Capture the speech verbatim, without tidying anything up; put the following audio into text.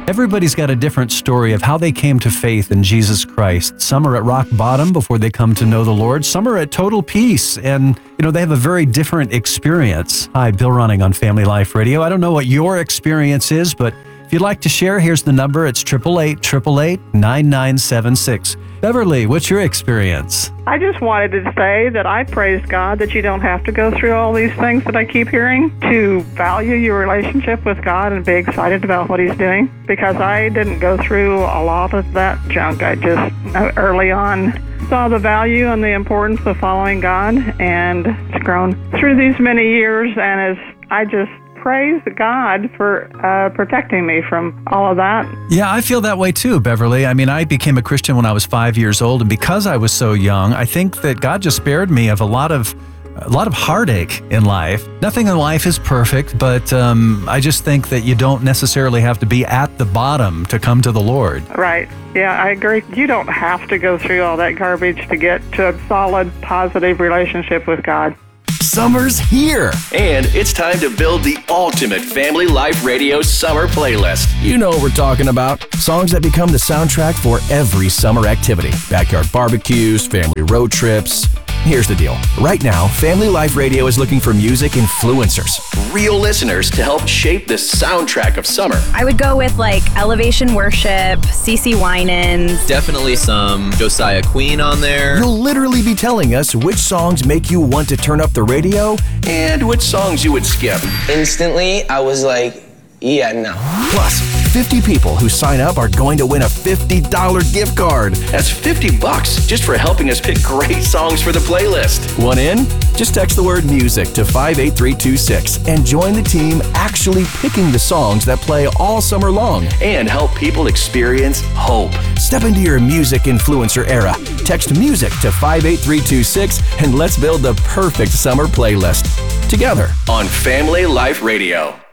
Everybody's got a different story of how they came to faith in Jesus Christ. Some are at rock bottom before they come to know the Lord. Some are at total peace, and you know they have a very different experience. Hi, Bill Running on Family Life Radio. I don't know what your experience is, but if you'd like to share, here's the number. It's eight eight eight, eight eight eight, nine nine seven six. Beverly, what's your experience? I just wanted to say that I praise God that you don't have to go through all these things that I keep hearing to value your relationship with God and be excited about what He's doing, because I didn't go through a lot of that junk. I just early on saw the value and the importance of following God, and it's grown through these many years, and as I just praise God for uh, protecting me from all of that. Yeah, I feel that way too, Beverly. I mean, I became a Christian when I was five years old, and because I was so young, I think that God just spared me of a lot of a lot of heartache in life. Nothing in life is perfect, but um, I just think that you don't necessarily have to be at the bottom to come to the Lord. Right. Yeah, I agree. You don't have to go through all that garbage to get to a solid, positive relationship with God. Summer's here. And it's time to build the ultimate Family Life Radio summer playlist. You know what we're talking about. Songs that become the soundtrack for every summer activity. Backyard barbecues, family road trips. Here's the deal. Right now, Family Life Radio is looking for music influencers. Real listeners to help shape the soundtrack of summer. I would go with like Elevation Worship, CeCe Winans. Definitely some Josiah Queen on there. You'll literally be telling us which songs make you want to turn up the radio and which songs you would skip. Instantly, I was like, yeah, no. Plus, fifty people who sign up are going to win a fifty dollars gift card. That's fifty bucks just for helping us pick great songs for the playlist. Want in? Just text the word music to five eight three two six and join the team actually picking the songs that play all summer long. And help people experience hope. Step into your music influencer era. Text music to five eight three two six and let's build the perfect summer playlist together on Family Life Radio.